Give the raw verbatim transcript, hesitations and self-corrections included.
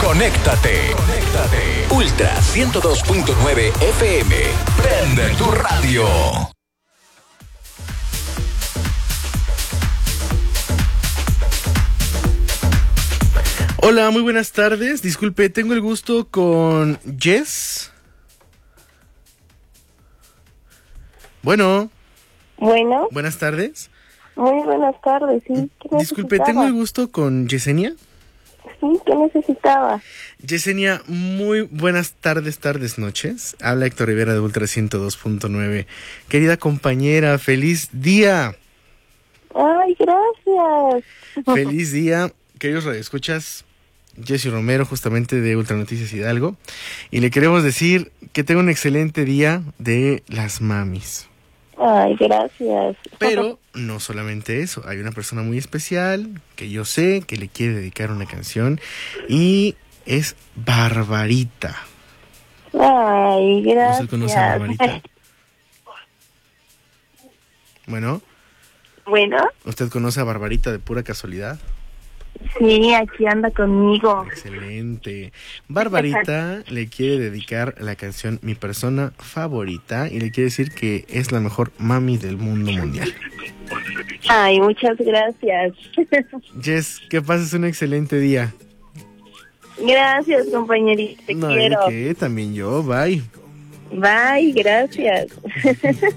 Conéctate. Conéctate. Ultra ciento dos punto nueve F M. Prende tu radio. Hola, muy buenas tardes. Disculpe, tengo el gusto con Jess. Bueno. Bueno. Buenas tardes. Muy buenas tardes, sí. ¿Qué Disculpe, tengo el gusto con Yesenia. Sí, ¿qué necesitaba? Yesenia, muy buenas tardes, tardes, noches. Habla Héctor Rivera de Ultra ciento dos punto nueve. Querida compañera, feliz día. Ay, gracias. Feliz día. Queridos radioescuchas, Jessy Romero, justamente de Ultra Noticias Hidalgo. Y le queremos decir que tengo un excelente día de las mamis. Ay, gracias. Pero no solamente eso, hay una persona muy especial que yo sé que le quiere dedicar una canción y es Barbarita. Ay, gracias. ¿Usted conoce a Barbarita? Bueno. Bueno. ¿Usted conoce a Barbarita de pura casualidad? Sí, aquí anda conmigo. Excelente. Barbarita le quiere dedicar la canción Mi Persona Favorita y le quiere decir que es la mejor mami del mundo mundial. Ay, muchas gracias. Jess, que pases un excelente día. Gracias, compañerita, te no, quiero. ¿Qué? También yo, bye. Bye, gracias.